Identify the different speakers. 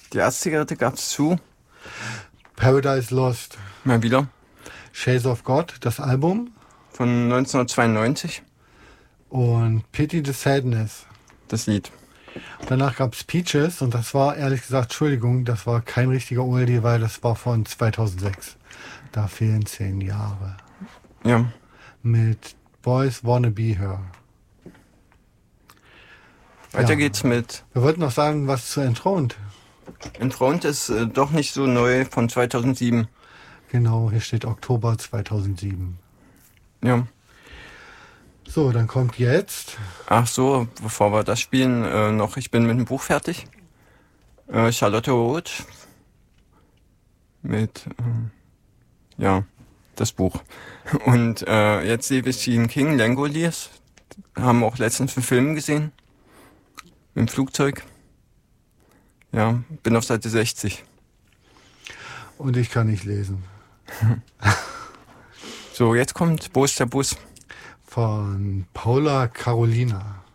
Speaker 1: Die Erstzigarette gab's zu.
Speaker 2: Paradise Lost.
Speaker 1: Mal wieder.
Speaker 2: Shades of God, das Album.
Speaker 1: Von 1992.
Speaker 2: Und Pity the Sadness.
Speaker 1: Das Lied.
Speaker 2: Danach gab's Peaches und das war, ehrlich gesagt, Entschuldigung, das war kein richtiger Oldie, weil das war von 2006. Da fehlen 10 Jahre.
Speaker 1: Ja.
Speaker 2: Mit Boys Wanna Be Her.
Speaker 1: Weiter
Speaker 2: Ja.
Speaker 1: geht's mit
Speaker 2: Wir wollten noch sagen, was zu Enthroned.
Speaker 1: Enthroned ist doch nicht so neu, von 2007.
Speaker 2: Genau, hier steht Oktober 2007.
Speaker 1: Ja.
Speaker 2: So, dann kommt jetzt.
Speaker 1: Ach so, bevor wir das spielen, noch, ich bin mit dem Buch fertig. Charlotte Roth. Mit, ja, das Buch. Und jetzt liebe ich Stephen King, Langoliers. Haben auch letztens einen Film gesehen. Im Flugzeug. Ja, bin auf Seite 60.
Speaker 2: Und ich kann nicht lesen.
Speaker 1: So, jetzt kommt Bo ist der Bus.
Speaker 2: Von Paula Carolina.